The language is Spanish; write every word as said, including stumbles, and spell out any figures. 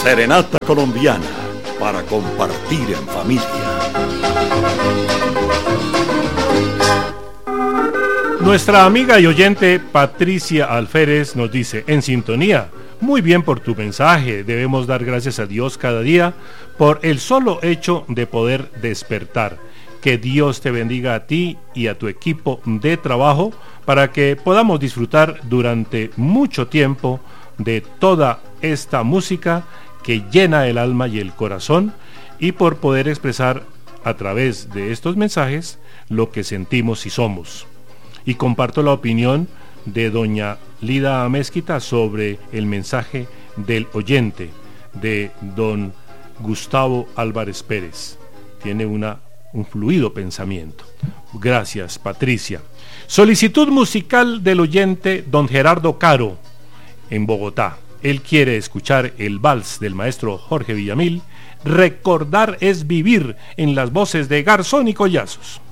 Serenata colombiana para compartir en familia. Nuestra amiga y oyente Patricia Alférez nos dice: en sintonía, muy bien por tu mensaje, debemos dar gracias a Dios cada día por el solo hecho de poder despertar. Que Dios te bendiga a ti y a tu equipo de trabajo para que podamos disfrutar durante mucho tiempo de toda esta música que llena el alma y el corazón, y por poder expresar a través de estos mensajes lo que sentimos y somos. Y comparto la opinión de doña Lida Amezquita sobre el mensaje del oyente, de don Gustavo Álvarez Pérez. Tiene una, un fluido pensamiento. Gracias, Patricia. Solicitud musical del oyente don Gerardo Caro, en Bogotá. Él quiere escuchar el vals del maestro Jorge Villamil, Recordar es vivir, en las voces de Garzón y Collazos.